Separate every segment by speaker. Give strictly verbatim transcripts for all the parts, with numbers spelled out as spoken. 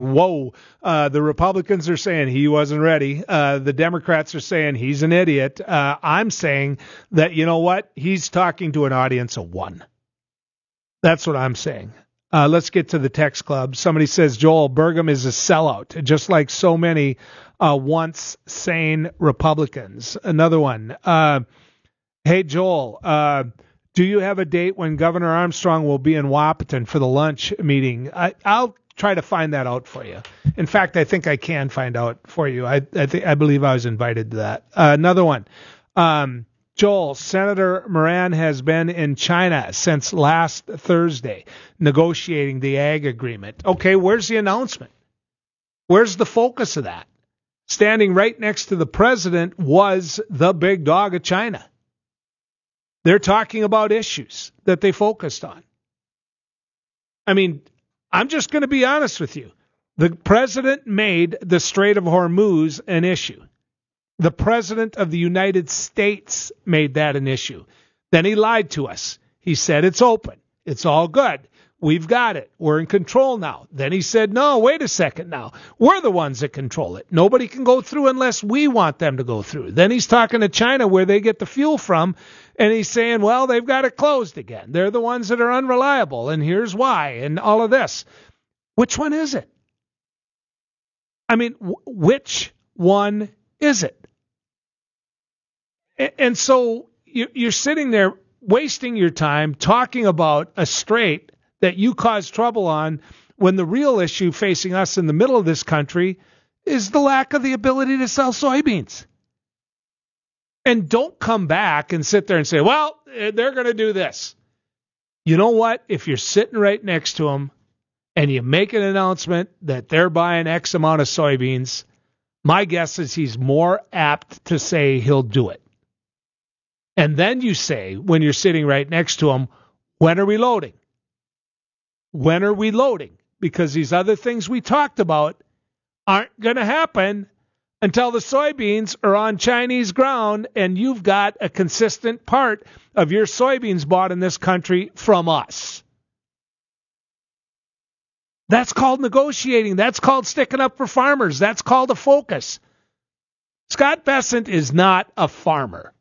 Speaker 1: Whoa, uh, the Republicans are saying he wasn't ready. Uh, the Democrats are saying he's an idiot. Uh, I'm saying that, you know what? He's talking to an audience of one. That's what I'm saying. Uh, let's get to the text club. Somebody says Joel Burgum is a sellout, just like so many uh, once sane Republicans. Another one. Uh, hey, Joel, uh, do you have a date when Governor Armstrong will be in Wahpeton for the lunch meeting? I, I'll try to find that out for you. In fact, I think I can find out for you. I I, think, I believe I was invited to that. Uh, another one. Um, Joel, Senator Moran has been in China since last Thursday negotiating the ag agreement. Okay, where's the announcement? Where's the focus of that? Standing right next to the president was the big dog of China. They're talking about issues that they focused on. I mean, I'm just going to be honest with you. The president made the Strait of Hormuz an issue. The president of the United States made that an issue. Then he lied to us. He said it's open. It's all good. We've got it. We're in control now. Then he said, no, wait a second now. We're the ones that control it. Nobody can go through unless we want them to go through. Then he's talking to China where they get the fuel from, and he's saying, well, they've got it closed again. They're the ones that are unreliable, and here's why, and all of this. Which one is it? I mean, w- which one is it? A- and so you- you're sitting there wasting your time talking about a strait that you caused trouble on when the real issue facing us in the middle of this country is the lack of the ability to sell soybeans. And don't come back and sit there and say, well, they're going to do this. You know what? If you're sitting right next to them and you make an announcement that they're buying X amount of soybeans, my guess is he's more apt to say he'll do it. And then you say, when you're sitting right next to him, when are we loading? When are we loading? Because these other things we talked about aren't going to happen until the soybeans are on Chinese ground and you've got a consistent part of your soybeans bought in this country from us. That's called negotiating. That's called sticking up for farmers. That's called a focus. Scott Bessent is not a farmer.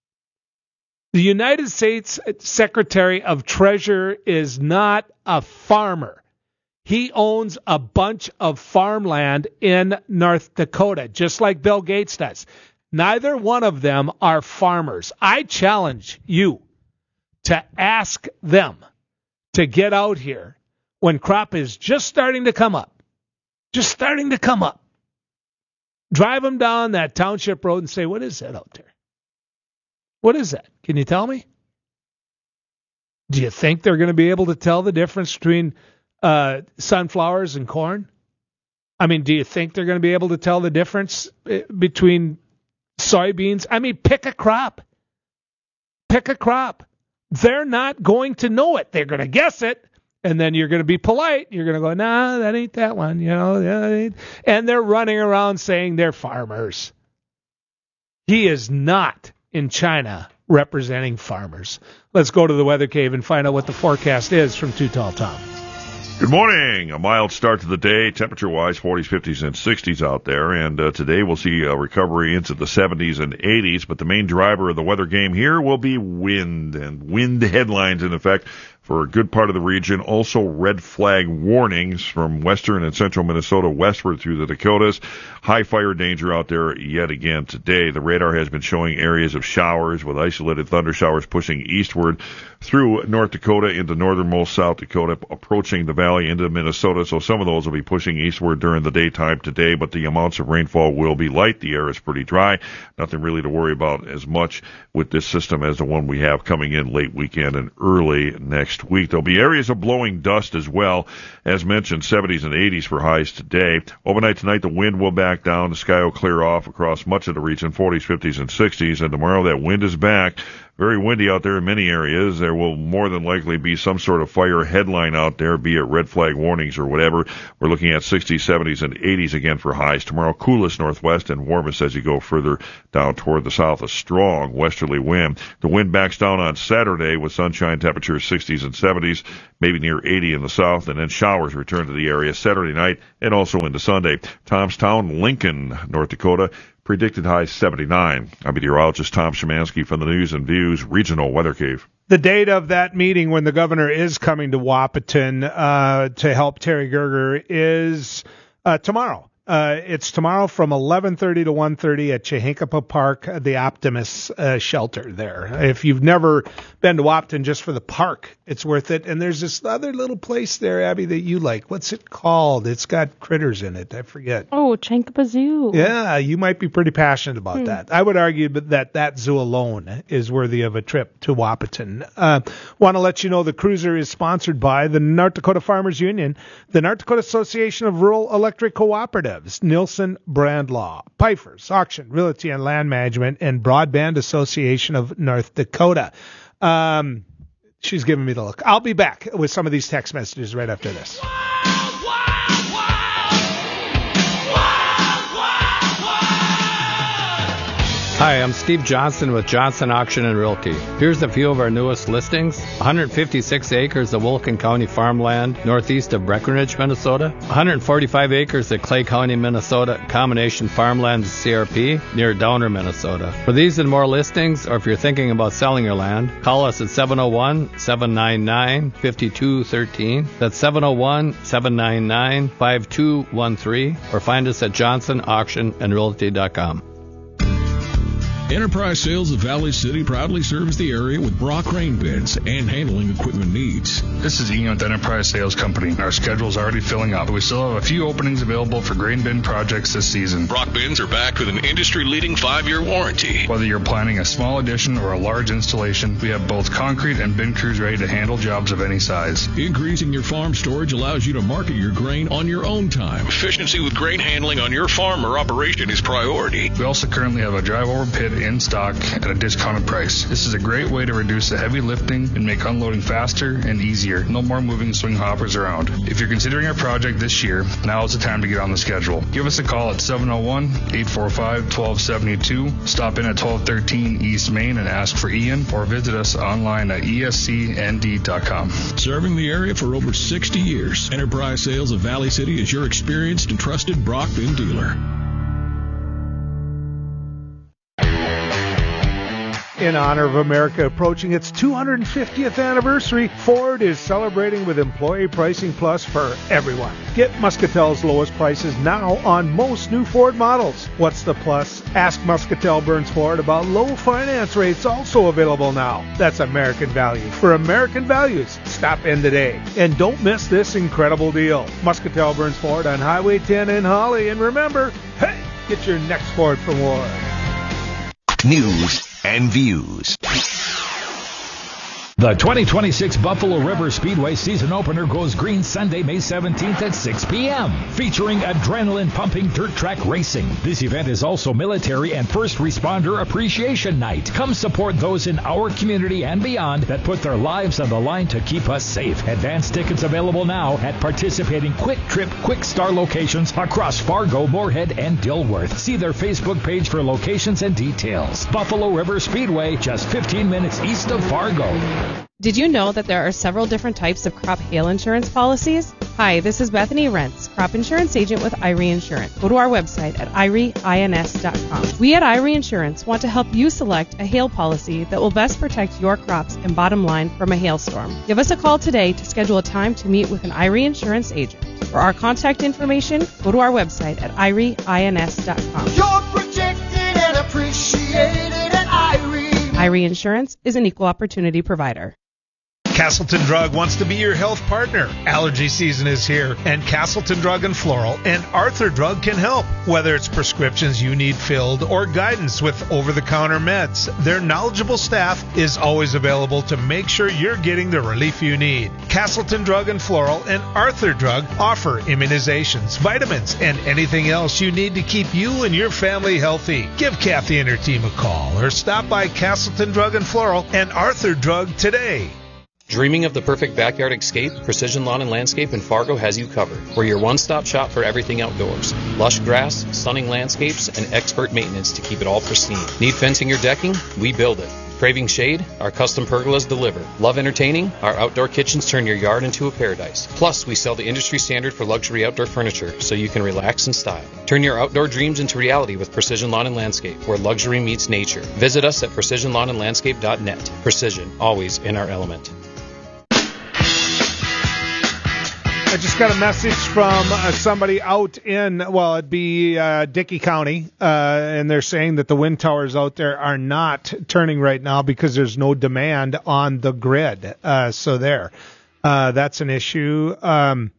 Speaker 1: The United States Secretary of Treasury is not a farmer. He owns a bunch of farmland in North Dakota, just like Bill Gates does. Neither one of them are farmers. I challenge you to ask them to get out here when crop is just starting to come up, just starting to come up. Drive them down that township road and say, what is that out there? What is that? Can you tell me? Do you think they're going to be able to tell the difference between uh, sunflowers and corn? I mean, do you think they're going to be able to tell the difference between soybeans? I mean, pick a crop. Pick a crop. They're not going to know it. They're going to guess it, and then you're going to be polite. You're going to go, nah, that ain't that one. You know, that ain't. And they're running around saying they're farmers. He is not in China representing farmers. Let's go to the weather cave and find out what the forecast is from Too Tall Tom.
Speaker 2: Good morning. A mild start to the day, temperature-wise, forties, fifties, and sixties out there. And uh, today we'll see a recovery into the seventies and eighties. But the main driver of the weather game here will be wind, and wind headlines in effect for a good part of the region. Also red flag warnings from western and central Minnesota westward through the Dakotas. High fire danger out there yet again today. The radar has been showing areas of showers with isolated thunder showers pushing eastward through North Dakota into northernmost South Dakota, approaching the valley into Minnesota. So some of those will be pushing eastward during the daytime today, but the amounts of rainfall will be light. The air is pretty dry. Nothing really to worry about as much with this system as the one we have coming in late weekend and early next week. There'll be areas of blowing dust as well. As mentioned, seventies and eighties for highs today. Overnight tonight, the wind will back down. The sky will clear off across much of the region, forties, fifties, and sixties. And tomorrow, that wind is back. Very windy out there in many areas. There will more than likely be some sort of fire headline out there, be it red flag warnings or whatever. We're looking at sixties, seventies, and eighties again for highs tomorrow. Coolest northwest and warmest as you go further down toward the south. A strong westerly wind. The wind backs down on Saturday with sunshine temperatures sixties and seventies, maybe near eighty in the south, and then showers return to the area Saturday night and also into Sunday. Tomstown, Lincoln, North Dakota, predicted high seventy-nine. I'm meteorologist Tom Szymanski from the News and Views Regional Weather Cave.
Speaker 1: The date of that meeting when the governor is coming to Wahpeton uh, to help Terry Gerger is uh, tomorrow. Uh, it's tomorrow from eleven thirty to one thirty at Chihinkapa Park, the Optimus uh, shelter there. If you've never been to Wahpeton just for the park, it's worth it. And there's this other little place there, Abby, that you like. What's it called? It's got critters in it. I forget.
Speaker 3: Oh, Chihinkapa Zoo.
Speaker 1: Yeah, you might be pretty passionate about
Speaker 3: hmm.
Speaker 1: that. I would argue that that zoo alone is worthy of a trip to Wahpeton. Uh, want to let you know the cruiser is sponsored by the North Dakota Farmers Union, the North Dakota Association of Rural Electric Cooperatives, Nielsen Brand Law, Pfeiffer's Auction, Realty and Land Management, and Broadband Association of North Dakota. Um, she's giving me the look. I'll be back with some of these text messages right after this.
Speaker 4: Hi, I'm Steve Johnson with Johnson Auction and Realty. Here's a few of our newest listings. one hundred fifty-six acres of Wilkin County farmland northeast of Breckenridge, Minnesota. one hundred forty-five acres of Clay County, Minnesota, combination farmland C R P near Downer, Minnesota. For these and more listings, or if you're thinking about selling your land, call us at seven oh one, seven nine nine, five two one three. That's seven oh one, seven nine nine, five two one three, or find us at johnson auction and realty dot com.
Speaker 5: Enterprise Sales of Valley City proudly serves the area with Brock grain bins and handling equipment needs.
Speaker 6: This is Ian with Enterprise Sales Company. Our schedule is already filling up. We still have a few openings available for grain bin projects this season.
Speaker 7: Brock bins are backed with an industry-leading five-year warranty.
Speaker 6: Whether you're planning a small addition or a large installation, we have both concrete and bin crews ready to handle jobs of any size.
Speaker 5: Increasing your farm storage allows you to market your grain on your own time.
Speaker 7: Efficiency with grain handling on your farm or operation is priority.
Speaker 6: We also currently have a drive-over pit in stock at a discounted price. This is a great way to reduce the heavy lifting and make unloading faster and easier. No more moving swing hoppers around. If you're considering a project this year, now is the time to get on the schedule. Give us a call at seven oh one, eight four five, one two seven two. Stop in at twelve thirteen East Main and ask for Ian, or visit us online at E S C N D dot com.
Speaker 5: Serving the area for over sixty years, Enterprise Sales of Valley City is your experienced and trusted Brock bin dealer.
Speaker 1: In honor of America approaching its two hundred fiftieth anniversary, Ford is celebrating with Employee Pricing Plus for everyone. Get Muscatel's lowest prices now on most new Ford models. What's the plus? Ask Muscatel Burns Ford about low finance rates, also available now. That's American value. For American values, stop in today. And don't miss this incredible deal. Muscatel Burns Ford on Highway ten in Holly. And remember, hey, get your next Ford from Ward.
Speaker 8: News and Views.
Speaker 9: The twenty twenty-six Buffalo River Speedway season opener goes green Sunday, May seventeenth at six p.m., featuring adrenaline-pumping dirt track racing. This event is also military and first responder appreciation night. Come support those in our community and beyond that put their lives on the line to keep us safe. Advance tickets available now at participating Quick Trip Quick Star locations across Fargo, Moorhead, and Dilworth. See their Facebook page for locations and details. Buffalo River Speedway, just fifteen minutes east of Fargo.
Speaker 3: Did you know that there are several different types of crop hail insurance policies? Hi, this is Bethany Rentz, crop insurance agent with I R E Insurance. Go to our website at I R E ins dot com. We at I R E Insurance want to help you select a hail policy that will best protect your crops and bottom line from a hailstorm. Give us a call today to schedule a time to meet with an I R E Insurance agent. For our contact information, go to our website at I R E ins dot com.
Speaker 10: You're protected and appreciated at I R E.
Speaker 3: I R E Insurance is an equal opportunity provider.
Speaker 1: Castleton Drug wants to be your health partner. Allergy season is here, and Castleton Drug and Floral and Arthur Drug can help. Whether it's prescriptions you need filled or guidance with over-the-counter meds, their knowledgeable staff is always available to make sure you're getting the relief you need. Castleton Drug and Floral and Arthur Drug offer immunizations, vitamins, and anything else you need to keep you and your family healthy. Give Kathy and her team a call or stop by Castleton Drug and Floral and Arthur Drug today.
Speaker 11: Dreaming of the perfect backyard escape? Precision Lawn and Landscape in Fargo has you covered. We're your one-stop shop for everything outdoors. Lush grass, stunning landscapes, and expert maintenance to keep it all pristine. Need fencing or decking? We build it. Craving shade? Our custom pergolas deliver. Love entertaining? Our outdoor kitchens turn your yard into a paradise. Plus, we sell the industry standard for luxury outdoor furniture, so you can relax in style. Turn your outdoor dreams into reality with Precision Lawn and Landscape, where luxury meets nature. Visit us at precision lawn and landscape dot net. Precision, always in our element.
Speaker 1: I just got a message from uh, somebody out in, well, it'd be uh, Dickey County, uh, and they're saying that the wind towers out there are not turning right now because there's no demand on the grid. Uh, so there, uh, that's an issue. Um,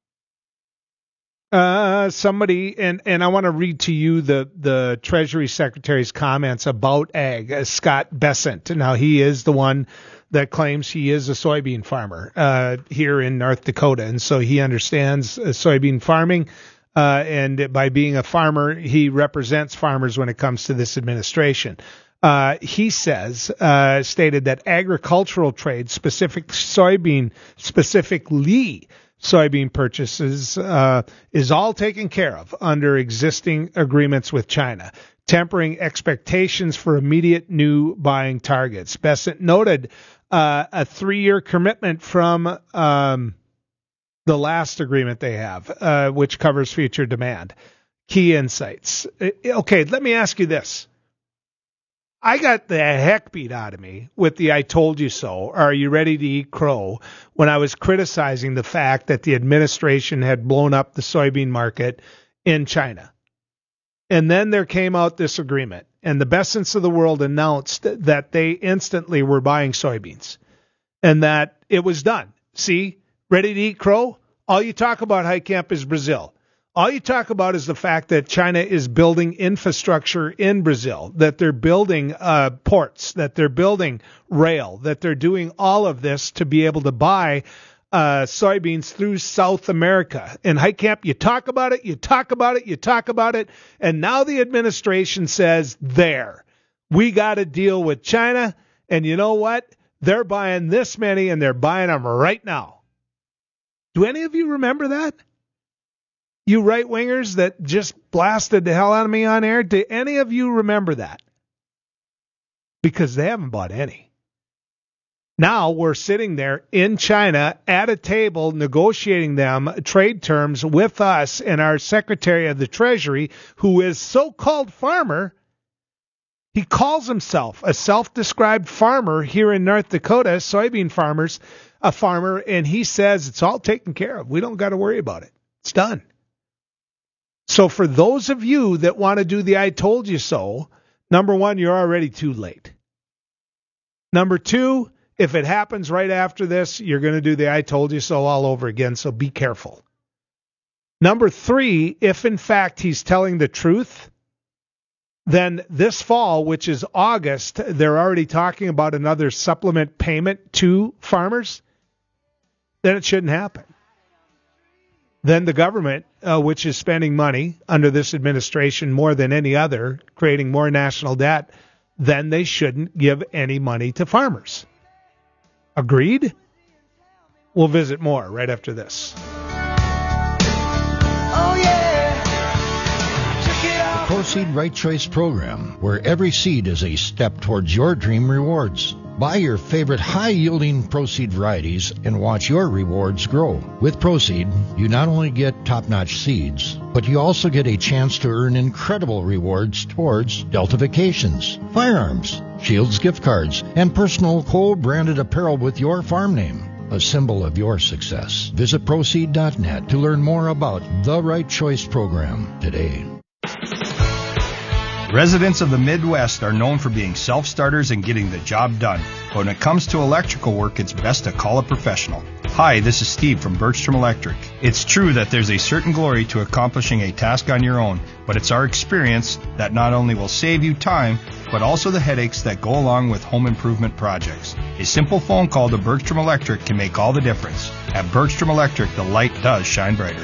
Speaker 1: uh, somebody, and, and I want to read to you the, the Treasury Secretary's comments about ag, uh, Scott Bessent. Now, he is the one that claims he is a soybean farmer uh, here in North Dakota, and so he understands uh, soybean farming, uh, and by being a farmer, he represents farmers when it comes to this administration. Uh, he says, uh, stated that agricultural trade, specific soybean, specifically soybean purchases, uh, is all taken care of under existing agreements with China, tempering expectations for immediate new buying targets. Bessent noted Uh, a three-year commitment from um, the last agreement they have, uh, which covers future demand. Key insights. Okay, let me ask you this. I got the heck beat out of me with the I told you so, are you ready to eat crow, when I was criticizing the fact that the administration had blown up the soybean market in China. And then there came out this agreement, and the Bessents of the world announced that they instantly were buying soybeans and that it was done. See, ready to eat crow? All you talk about, Heitkamp, is Brazil. All you talk about is the fact that China is building infrastructure in Brazil, that they're building uh, ports, that they're building rail, that they're doing all of this to be able to buy Uh, soybeans through South America. And Heitkamp, you talk about it, you talk about it, you talk about it, and now the administration says, there, we got to deal with China, and you know what? They're buying this many, and they're buying them right now. Do any of you remember that? You right-wingers that just blasted the hell out of me on air, do any of you remember that? Because they haven't bought any. Now we're sitting there in China at a table negotiating them trade terms with us and our Secretary of the Treasury, who is so-called farmer. He calls himself a self-described farmer here in North Dakota, soybean farmers, a farmer, and he says it's all taken care of. We don't got to worry about it. It's done. So for those of you that want to do the I told you so, number one, you're already too late. Number two, if it happens right after this, you're going to do the I told you so all over again, so be careful. Number three, if in fact he's telling the truth, then this fall, which is August, they're already talking about another supplement payment to farmers, then it shouldn't happen. Then the government, uh, which is spending money under this administration more than any other, creating more national debt, then they shouldn't give any money to farmers. Agreed? We'll visit more right after this.
Speaker 10: Oh, yeah. Check it out.
Speaker 12: The ProSeed Right Choice program, where every seed is a step towards your dream rewards. Buy your favorite high-yielding ProSeed varieties and watch your rewards grow. With ProSeed, you not only get top-notch seeds, but you also get a chance to earn incredible rewards towards Delta Vacations, firearms, Shields gift cards, and personal Cole-branded apparel with your farm name, a symbol of your success. Visit proseed dot net to learn more about the Right Choice program today.
Speaker 13: Residents of the Midwest are known for being self-starters and getting the job done. But when it comes to electrical work, it's best to call a professional. Hi, this is Steve from Bergstrom Electric. It's true that there's a certain glory to accomplishing a task on your own, but it's our experience that not only will save you time, but also the headaches that go along with home improvement projects. A simple phone call to Bergstrom Electric can make all the difference. At Bergstrom Electric, the light does shine brighter.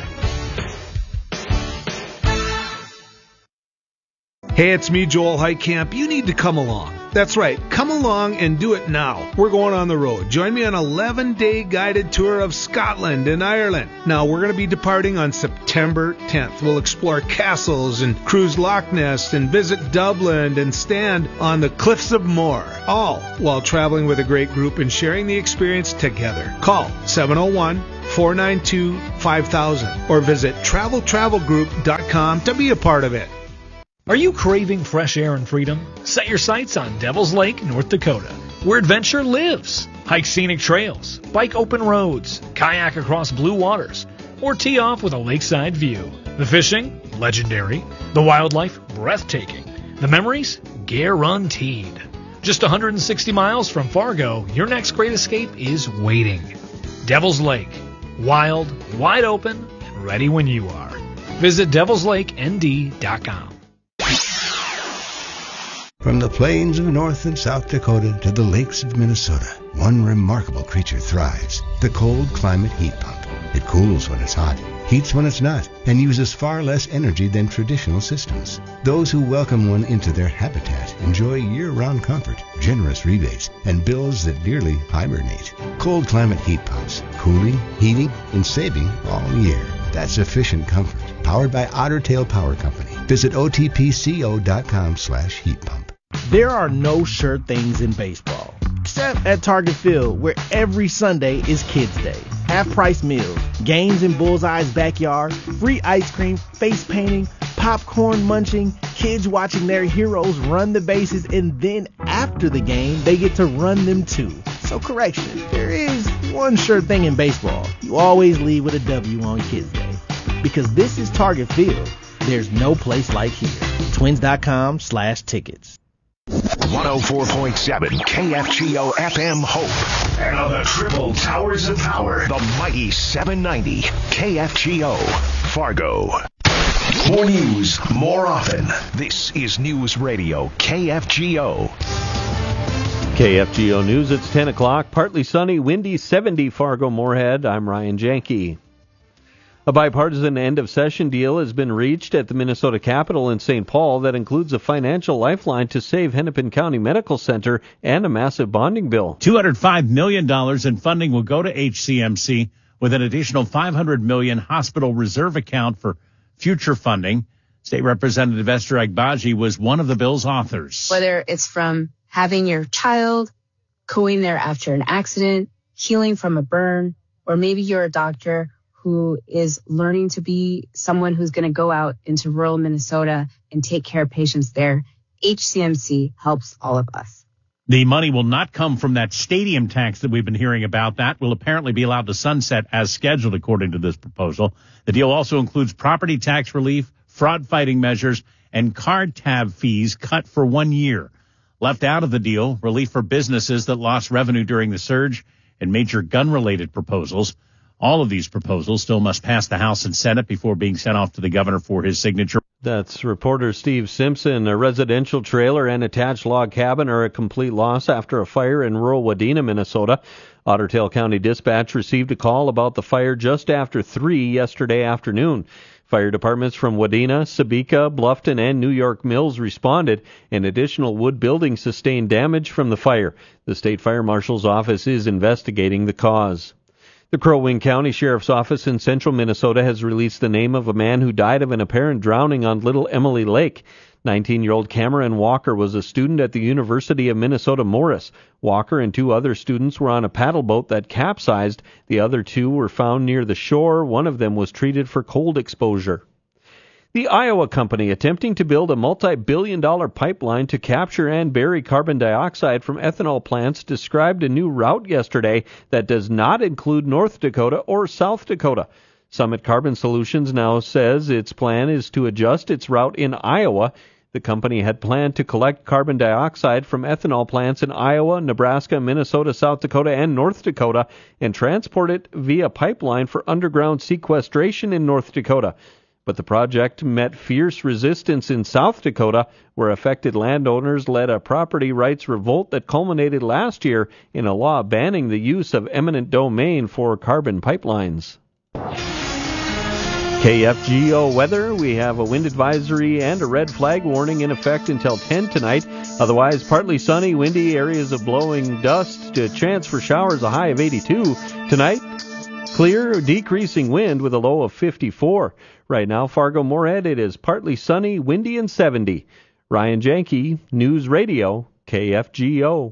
Speaker 1: Hey, it's me, Joel Heitkamp. You need to come along. That's right. Come along and do it now. We're going on the road. Join me on an eleven-day guided tour of Scotland and Ireland. Now, we're going to be departing on September tenth. We'll explore castles and cruise Loch Ness and visit Dublin and stand on the cliffs of Moher, all while traveling with a great group and sharing the experience together. Call seven oh one, four nine two, five thousand or visit travel travel group dot com to be a part of it.
Speaker 14: Are you craving fresh air and freedom? Set your sights on Devil's Lake, North Dakota, where adventure lives. Hike scenic trails, bike open roads, kayak across blue waters, or tee off with a lakeside view. The fishing? Legendary. The wildlife? Breathtaking. The memories? Guaranteed. Just one hundred sixty miles from Fargo, your next great escape is waiting. Devil's Lake. Wild, wide open, and ready when you are. Visit devils lake n d dot com.
Speaker 15: From the plains of North and South Dakota to the lakes of Minnesota, one remarkable creature thrives, the cold climate heat pump. It cools when it's hot, heats when it's not, and uses far less energy than traditional systems. Those who welcome one into their habitat enjoy year-round comfort, generous rebates, and bills that dearly hibernate. Cold climate heat pumps, cooling, heating, and saving all year. That's efficient comfort, powered by Otter Tail Power Company. Visit O T P C O dot com slash heat pump.
Speaker 16: There are no sure things in baseball, except at Target Field, where every Sunday is Kids Day. Half-price meals, games in Bullseye's backyard, free ice cream, face painting, popcorn munching, kids watching their heroes run the bases, and then after the game, they get to run them too. So correction, there is one sure thing in baseball. You always leave with a W on Kids Day. Because this is Target Field, there's no place like here. Twins.com slash tickets.
Speaker 8: one oh four point seven K F G O F M Hope. And on the triple towers of power, the mighty seven ninety K F G O Fargo. More news, more often. This is News Radio K F G O.
Speaker 17: K F G O News, it's ten o'clock. Partly sunny, windy, seventy Fargo Moorhead. I'm Ryan Janke. A bipartisan end-of-session deal has been reached at the Minnesota Capitol in Saint Paul that includes a financial lifeline to save Hennepin County Medical Center and a massive bonding bill.
Speaker 18: two hundred five million dollars in funding will go to H C M C with an additional five hundred million dollars hospital reserve account for future funding. State Representative Esther Agbaji was one of the bill's authors.
Speaker 19: Whether it's from having your child going there after an accident, healing from a burn, or maybe you're a doctor who is learning to be someone who's going to go out into rural Minnesota and take care of patients there, H C M C helps all of us.
Speaker 18: The money will not come from that stadium tax that we've been hearing about. That will apparently be allowed to sunset as scheduled, according to this proposal. The deal also includes property tax relief, fraud-fighting measures, and card tab fees cut for one year. Left out of the deal, relief for businesses that lost revenue during the surge and major gun-related proposals. All of these proposals still must pass the House and Senate before being sent off to the governor for his signature.
Speaker 17: That's reporter Steve Simpson. A residential trailer and attached log cabin are a complete loss after a fire in rural Wadena, Minnesota. Otter Tail County Dispatch received a call about the fire just after three yesterday afternoon. Fire departments from Wadena, Sebeka, Bluffton, and New York Mills responded, and additional wood buildings sustained damage from the fire. The state fire marshal's office is investigating the cause. The Crow Wing County Sheriff's Office in central Minnesota has released the name of a man who died of an apparent drowning on Little Emily Lake. nineteen-year-old Cameron Walker was a student at the University of Minnesota Morris. Walker and two other students were on a paddle boat that capsized. The other two were found near the shore. One of them was treated for cold exposure. The Iowa company attempting to build a multi-billion dollar pipeline to capture and bury carbon dioxide from ethanol plants described a new route yesterday that does not include North Dakota or South Dakota. Summit Carbon Solutions now says its plan is to adjust its route in Iowa. The company had planned to collect carbon dioxide from ethanol plants in Iowa, Nebraska, Minnesota, South Dakota, and North Dakota and transport it via pipeline for underground sequestration in North Dakota. But the project met fierce resistance in South Dakota, where affected landowners led a property rights revolt that culminated last year in a law banning the use of eminent domain for carbon pipelines. K F G O weather, we have a wind advisory and a red flag warning in effect until ten tonight. Otherwise, partly sunny, windy, areas of blowing dust, a chance for showers, a high of eighty-two. Tonight, clear, decreasing wind with a low of fifty-four. Right now, Fargo-Moorhead, it is partly sunny, windy, and seventy. Ryan Janke, News Radio, K F G O.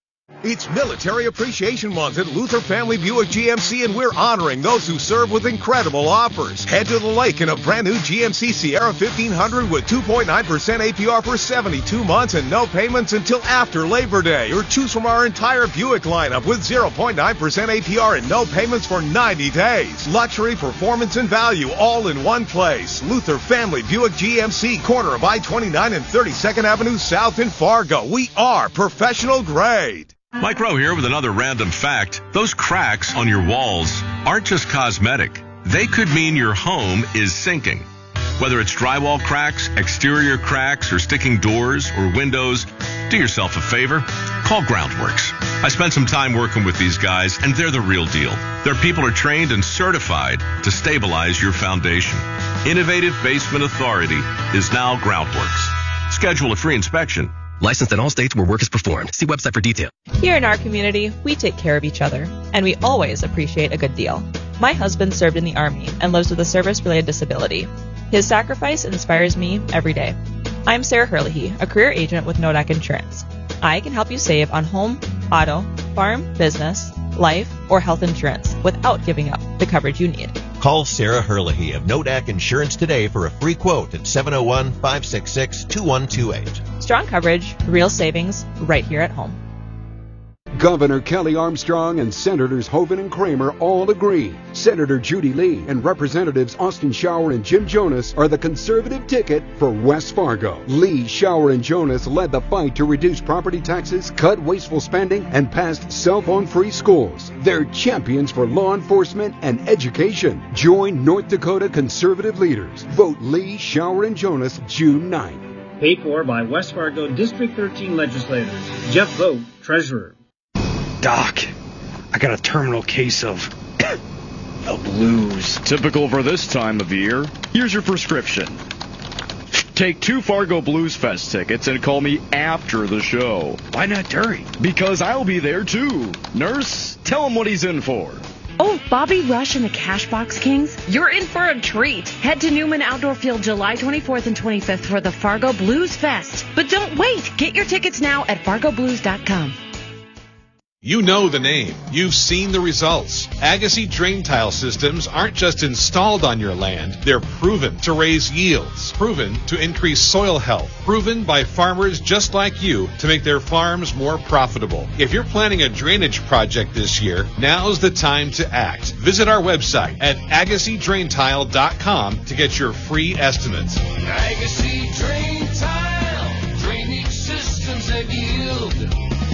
Speaker 20: It's Military Appreciation Month at Luther Family Buick G M C, and we're honoring those who serve with incredible offers. Head to the lake in a brand new G M C Sierra fifteen hundred with two point nine percent A P R for seventy-two months and no payments until after Labor Day. Or choose from our entire Buick lineup with zero point nine percent A P R and no payments for ninety days. Luxury, performance, and value all in one place. Luther Family Buick G M C, corner of I twenty-nine and thirty-second Avenue South in Fargo. We are professional grade.
Speaker 21: Mike Rowe here with another random fact. Those cracks on your walls aren't just cosmetic. They could mean your home is sinking. Whether it's drywall cracks, exterior cracks, or sticking doors or windows, do yourself a favor. Call Groundworks. I spent some time working with these guys, and they're the real deal. Their people are trained and certified to stabilize your foundation. Innovative Basement Authority is now Groundworks. Schedule a free inspection.
Speaker 22: Licensed in all states where work is performed. See website for detail.
Speaker 23: Here in our community, we take care of each other, and we always appreciate a good deal. My husband served in the Army and lives with a service-related disability. His sacrifice inspires me every day. I'm Sarah Herlihy, a career agent with Nodak Insurance. I can help you save on home, auto, farm, business, life, or health insurance without giving up the coverage you need.
Speaker 24: Call Sarah Herlihy of Nodak Insurance today for a free quote at seven oh one, five six six, two one two eight.
Speaker 23: Strong coverage, real savings, right here at home.
Speaker 25: Governor Kelly Armstrong and Senators Hoeven and Kramer all agree. Senator Judy Lee and Representatives Austin Shower and Jim Jonas are the conservative ticket for West Fargo. Lee, Shower, and Jonas led the fight to reduce property taxes, cut wasteful spending, and passed cell phone-free schools. They're champions for law enforcement and education. Join North Dakota conservative leaders. Vote Lee, Shower, and Jonas June ninth.
Speaker 26: Paid for by West Fargo District thirteen legislators. Jeff Vogt, Treasurer.
Speaker 27: Doc, I got a terminal case of the blues.
Speaker 28: Typical for this time of year. Here's your prescription. Take two Fargo Blues Fest tickets and call me after the show.
Speaker 27: Why not during?
Speaker 28: Because I'll be there too. Nurse, tell him what he's in for.
Speaker 29: Oh, Bobby Rush and the Cashbox Kings, you're in for a treat. Head to Newman Outdoor Field July twenty-fourth and twenty-fifth for the Fargo Blues Fest. But don't wait. Get your tickets now at fargo blues dot com.
Speaker 30: You know the name. You've seen the results. Agassi drain tile systems aren't just installed on your land. They're proven to raise yields, proven to increase soil health, proven by farmers just like you to make their farms more profitable. If you're planning a drainage project this year, now's the time to act. Visit our website at agassi drain tile dot com to get your free estimates.
Speaker 10: Agassi Drain Tile, drainage systems that yield.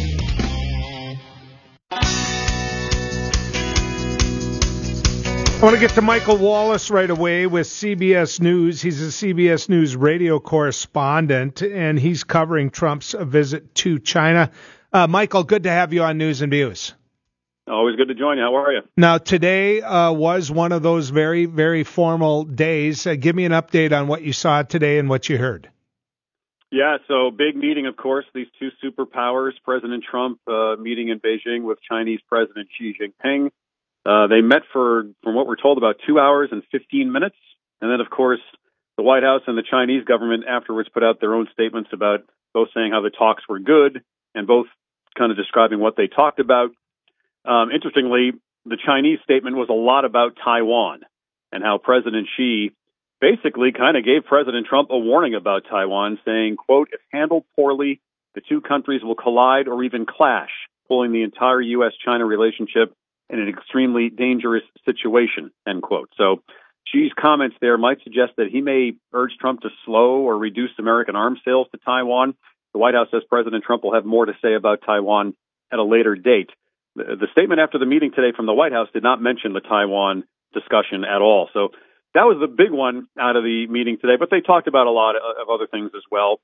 Speaker 1: I want to get to Michael Wallace right away with C B S News. He's a C B S News radio correspondent, and he's covering Trump's visit to China. Uh, Michael, good to have you on News and Views.
Speaker 31: Always good to join you. How are you?
Speaker 1: Now, today uh, was one of those very, very formal days. Uh, give me an update on what you saw today and what you heard.
Speaker 31: Yeah, so big meeting, of course, these two superpowers, President Trump uh, meeting in Beijing with Chinese President Xi Jinping. Uh, they met for, from what we're told, about two hours and fifteen minutes. And then, of course, the White House and the Chinese government afterwards put out their own statements about both saying how the talks were good and both kind of describing what they talked about. Um, interestingly, the Chinese statement was a lot about Taiwan and how President Xi basically kind of gave President Trump a warning about Taiwan, saying, quote, if handled poorly, the two countries will collide or even clash, pulling the entire U S China relationship in an extremely dangerous situation, end quote. So Xi's comments there might suggest that he may urge Trump to slow or reduce American arms sales to Taiwan. The White House says President Trump will have more to say about Taiwan at a later date. The, the statement after the meeting today from the White House did not mention the Taiwan discussion at all. So that was the big one out of the meeting today, but they talked about a lot of other things as well.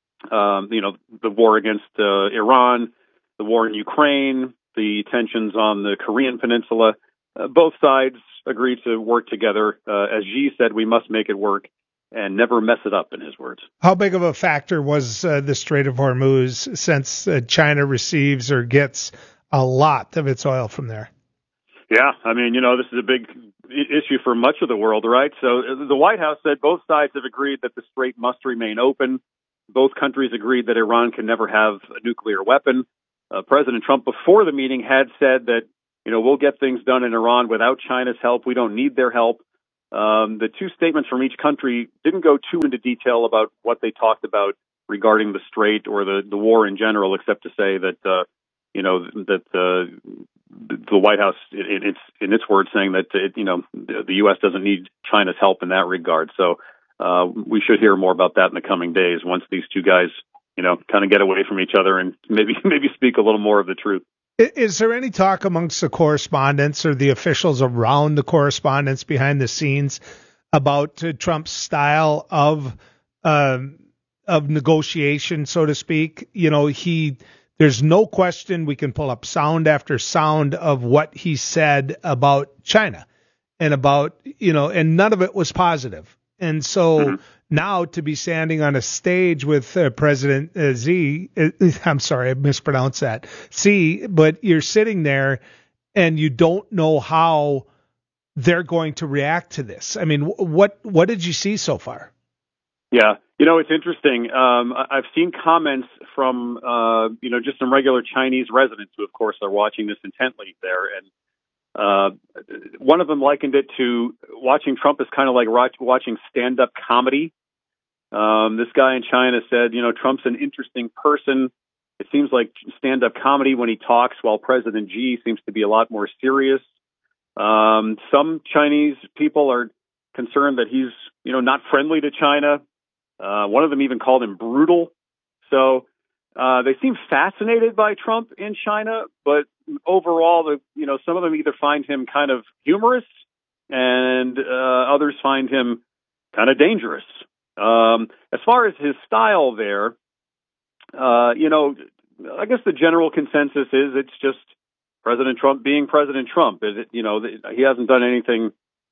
Speaker 31: Um, you know, the war against uh, Iran, the war in Ukraine, the tensions on the Korean Peninsula. Uh, both sides agreed to work together. Uh, as Xi said, we must make it work and never mess it up, in his words.
Speaker 1: How big of a factor was uh, the Strait of Hormuz, since uh, China receives or gets a lot of its oil from there?
Speaker 31: Yeah, I mean, you know, this is a big issue for much of the world, right? So the White House said both sides have agreed that the strait must remain open. Both countries agreed that Iran can never have a nuclear weapon. Uh, President Trump, before the meeting, had said that, you know, we'll get things done in Iran without China's help. We don't need their help. Um, the two statements from each country didn't go too into detail about what they talked about regarding the strait or the, the war in general, except to say that, uh, you know, that uh, the White House, it, it's in its words, saying that, it, you know, the U S doesn't need China's help in that regard. So uh, we should hear more about that in the coming days once these two guys, you know, kind of get away from each other and maybe maybe speak a little more of the truth.
Speaker 1: Is there any talk amongst the correspondents or the officials around the correspondents behind the scenes about uh, Trump's style of um, of negotiation, so to speak? You know, he there's no question we can pull up sound after sound of what he said about China and about, you know, and none of it was positive. And so mm-hmm. now to be standing on a stage with uh, President uh, Z, uh, I'm sorry, I mispronounced that, Xi, but you're sitting there and you don't know how they're going to react to this. I mean, what what did you see so far?
Speaker 31: Yeah, you know, it's interesting. Um, I've seen comments from, uh, you know, just some regular Chinese residents who, of course, are watching this intently there. And Uh, one of them likened it to watching Trump is kind of like watching stand-up comedy. Um, this guy in China said, you know, Trump's an interesting person. It seems like stand-up comedy when he talks, while President Xi seems to be a lot more serious. Um, some Chinese people are concerned that he's, you know, not friendly to China. Uh, one of them even called him brutal. So uh, they seem fascinated by Trump in China, but overall, the, you know, some of them either find him kind of humorous and uh, others find him kind of dangerous. Um, as far as his style there, uh, you know, I guess the general consensus is it's just President Trump being President Trump. It, you know, he hasn't done anything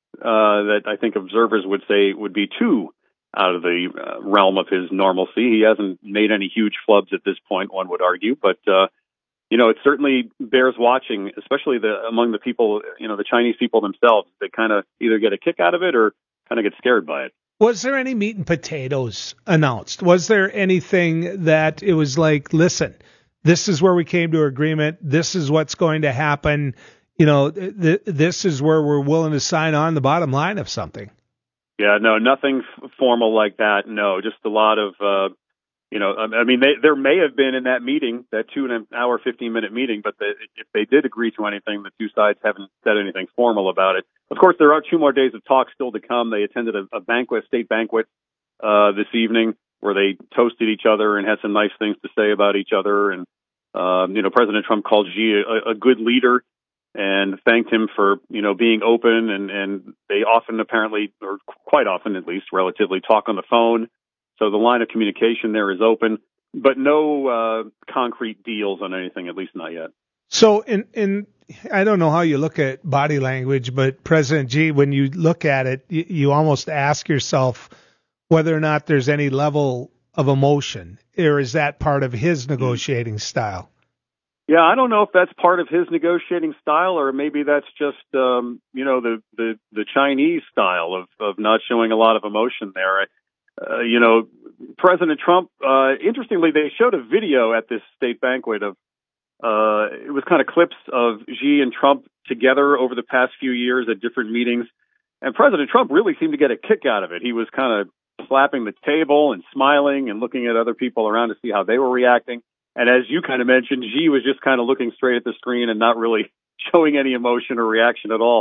Speaker 31: uh, that I think observers would say would be too out of the uh, realm of his normalcy. He hasn't made any huge flubs at this point, one would argue, but uh, you know, it certainly bears watching, especially the among the people, you know, the Chinese people themselves. They kind of either get a kick out of it or kind of get scared by it.
Speaker 1: Was there any meat and potatoes announced? Was there anything that it was like, listen, this is where we came to agreement. This is what's going to happen. You know, th- this is where we're willing to sign on the bottom line of something.
Speaker 31: Yeah, no, nothing f- formal like that. No, just a lot of, uh, you know, I mean, they, there may have been in that meeting, that two and an hour, fifteen minute meeting, but they, if they did agree to anything, the two sides haven't said anything formal about it. Of course, there are two more days of talk still to come. They attended a, a banquet, state banquet, uh, this evening where they toasted each other and had some nice things to say about each other. And, um, you know, President Trump called Xi a, a good leader and thanked him for, you know, being open. And, and they often apparently, or quite often at least, relatively talk on the phone. So the line of communication there is open, but no uh, concrete deals on anything, at least not yet.
Speaker 1: So in, in I don't know how you look at body language, but President Xi, when you look at it, you, you almost ask yourself whether or not there's any level of emotion, or is that part of his negotiating style?
Speaker 31: Yeah, I don't know if that's part of his negotiating style, or maybe that's just, um, you know, the, the, the Chinese style of, of not showing a lot of emotion there. Uh, you know, President Trump, uh, interestingly, they showed a video at this state banquet of, uh, it was kind of clips of Xi and Trump together over the past few years at different meetings. And President Trump really seemed to get a kick out of it. He was kind of slapping the table and smiling and looking at other people around to see how they were reacting. And as you kind of mentioned, Xi was just kind of looking straight at the screen and not really showing any emotion or reaction at all.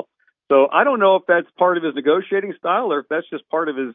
Speaker 31: So I don't know if that's part of his negotiating style or if that's just part of his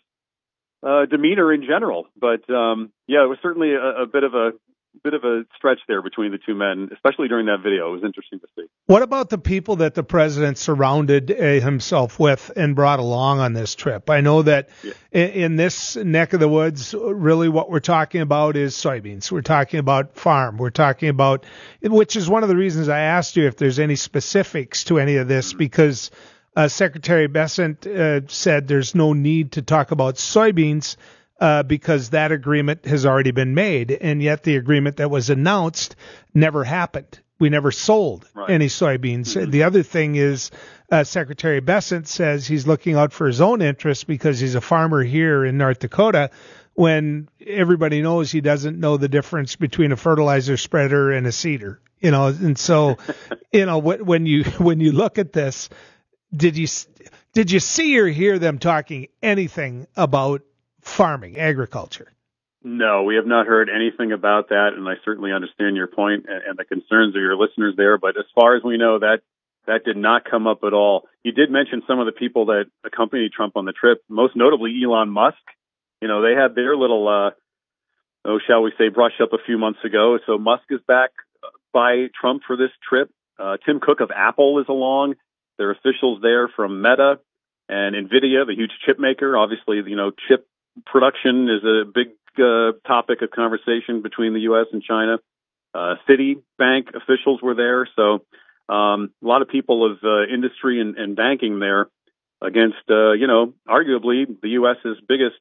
Speaker 31: uh, demeanor in general. But um, yeah, it was certainly a, a bit of a bit of a stretch there between the two men, especially during that video. It was interesting to see.
Speaker 1: What about the people that the president surrounded uh, himself with and brought along on this trip? I know that yeah. in, in this neck of the woods, really what we're talking about is soybeans. We're talking about farm. We're talking about, which is one of the reasons I asked you if there's any specifics to any of this, mm-hmm. because uh, Secretary Bessent uh, said there's no need to talk about soybeans Uh, because that agreement has already been made, and yet the agreement that was announced never happened. We never sold right. any soybeans. Mm-hmm. The other thing is uh, Secretary Bessent says he's looking out for his own interests because he's a farmer here in North Dakota, when everybody knows he doesn't know the difference between a fertilizer spreader and a seeder. You know, and so, you know, when you when you look at this, did you did you see or hear them talking anything about farming, agriculture?
Speaker 31: No, we have not heard anything about that, and I certainly understand your point and, and the concerns of your listeners there. But as far as we know, that that did not come up at all. You did mention some of the people that accompanied Trump on the trip, most notably Elon Musk. You know, they had their little, uh, oh, shall we say, brush up a few months ago. So Musk is back by Trump for this trip. Uh, Tim Cook of Apple is along. There are officials there from Meta and NVIDIA, the huge chip maker. Obviously, you know, chip production is a big uh, topic of conversation between the U S and China. Uh, Citibank officials were there. So um, a lot of people of uh, industry and, and banking there against, uh, you know, arguably the US's biggest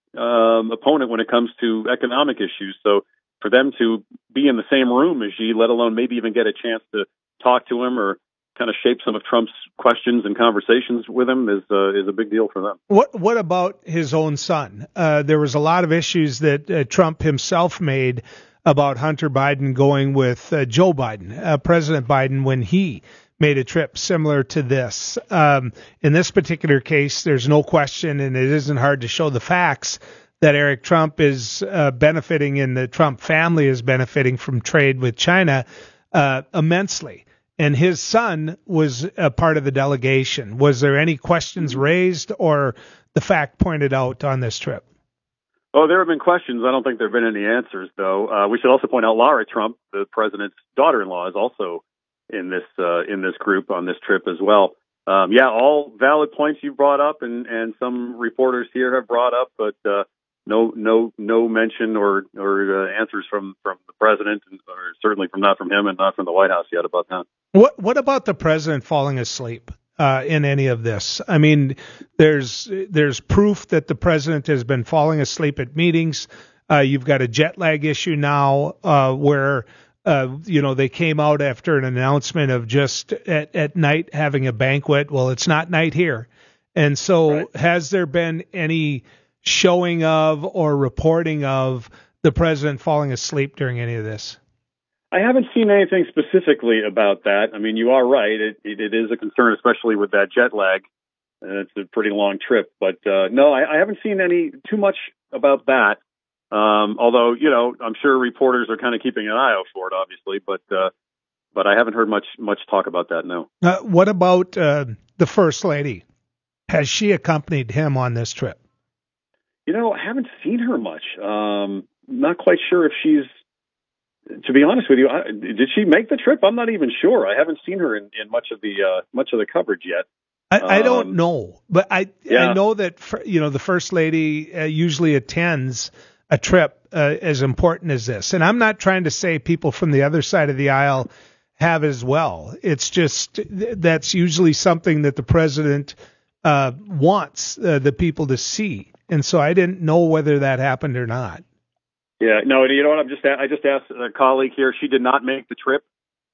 Speaker 31: um, opponent when it comes to economic issues. So for them to be in the same room as Xi, let alone maybe even get a chance to talk to him or kind of shape some of Trump's questions and conversations with him is uh, is a big deal for them.
Speaker 1: What what about his own son? Uh, there was a lot of issues that uh, Trump himself made about Hunter Biden going with uh, Joe Biden, uh, President Biden, when he made a trip similar to this. Um, in this particular case, there's no question, and it isn't hard to show the facts, that Eric Trump is uh, benefiting and the Trump family is benefiting from trade with China uh, immensely. And his son was a part of the delegation. Was there any questions raised or the fact pointed out on this trip?
Speaker 31: Oh, there have been questions. I don't think there have been any answers, though. Uh, we should also point out Lara Trump, the president's daughter-in-law, is also in this uh, in this group on this trip as well. Um, yeah, all valid points you brought up, and, and some reporters here have brought up, but uh, no no no mention or or uh, answers from, from the president, or certainly from not from him and not from the White House yet about that.
Speaker 1: What what about the president falling asleep uh, in any of this? I mean, there's there's proof that the president has been falling asleep at meetings. Uh, you've got a jet lag issue now uh, where, uh, you know, they came out after an announcement of just at, at night having a banquet. Well, it's not night here. And so right. Has there been any showing of or reporting of the president falling asleep during any of this?
Speaker 31: I haven't seen anything specifically about that. I mean, you are right. It, it, it is a concern, especially with that jet lag. Uh, it's a pretty long trip. But uh, no, I, I haven't seen any too much about that. Um, although, you know, I'm sure reporters are kind of keeping an eye out for it, obviously. But uh, but I haven't heard much much talk about that, no.
Speaker 1: Uh, what about uh, the First Lady? Has she accompanied him on this trip?
Speaker 31: You know, I haven't seen her much. Um, not quite sure if she's, to be honest with you, I, did she make the trip? I'm not even sure. I haven't seen her in, in much of the uh, much of the coverage yet.
Speaker 1: I, I don't
Speaker 31: um,
Speaker 1: know, but I
Speaker 31: yeah.
Speaker 1: I know that for, you know the First Lady uh, usually attends a trip uh, as important as this, and I'm not trying to say people from the other side of the aisle have as well. It's just that's usually something that the president uh, wants uh, the people to see, and so I didn't know whether that happened or not.
Speaker 31: Yeah, no, you know what? I'm just I just asked a colleague here. She did not make the trip.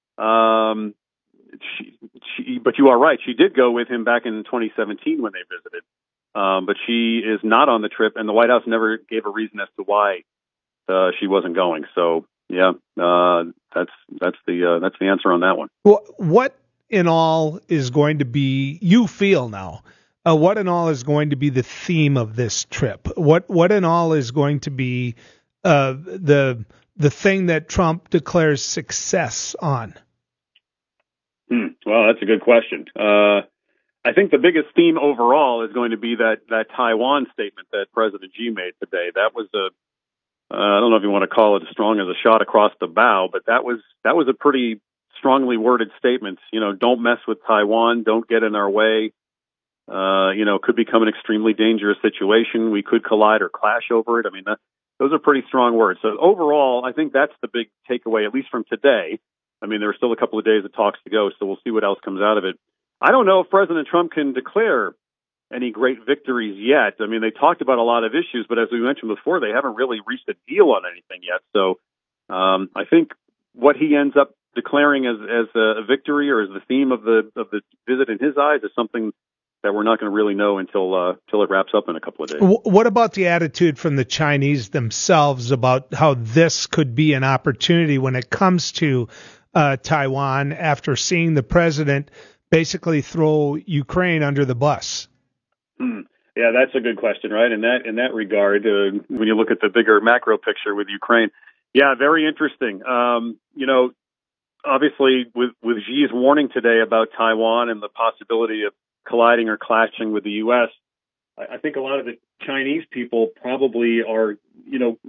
Speaker 31: Um, she, she, but you are right. She did go with him back in twenty seventeen when they visited. Um, but she is not on the trip, and the White House never gave a reason as to why uh, she wasn't going. So, yeah, uh, that's that's the uh, that's the answer on that one.
Speaker 1: Well, what in all is going to be? You feel now. Uh, what in all is going to be the theme of this trip? What what in all is going to be uh, the the thing that Trump declares success on?
Speaker 31: Hmm. Well, that's a good question. Uh, I think the biggest theme overall is going to be that, that Taiwan statement that President Xi made today. That was a, uh, I don't know if you want to call it as strong as a shot across the bow, but that was, that was a pretty strongly worded statement. You know, don't mess with Taiwan. Don't get in our way. Uh, you know, could become an extremely dangerous situation. We could collide or clash over it. I mean, that, those are pretty strong words. So overall, I think that's the big takeaway, at least from today. I mean, there are still a couple of days of talks to go, so we'll see what else comes out of it. I don't know if President Trump can declare any great victories yet. I mean, they talked about a lot of issues, but as we mentioned before, they haven't really reached a deal on anything yet. So um, I think what he ends up declaring as, as a victory or as the theme of the of the visit in his eyes is something that we're not going to really know until uh, until it wraps up in a couple of days.
Speaker 1: What about the attitude from the Chinese themselves about how this could be an opportunity when it comes to uh, Taiwan after seeing the president basically throw Ukraine under the bus?
Speaker 31: Hmm. Yeah, that's a good question, right? In that in that regard, uh, when you look at the bigger macro picture with Ukraine, yeah, very interesting. Um, you know, obviously with with Xi's warning today about Taiwan and the possibility of colliding or clashing with the U S, I, I think a lot of the Chinese people probably are, you know,